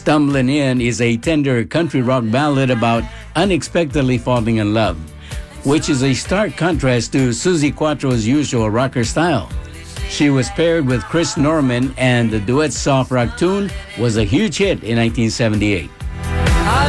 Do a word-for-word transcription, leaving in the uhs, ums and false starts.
Stumbling In is a tender country rock ballad about unexpectedly falling in love, which is a stark contrast to Susie Quatro's usual rocker style. She was paired with Chris Norman, and the duet's soft rock tune was a huge hit in nineteen seventy-eight.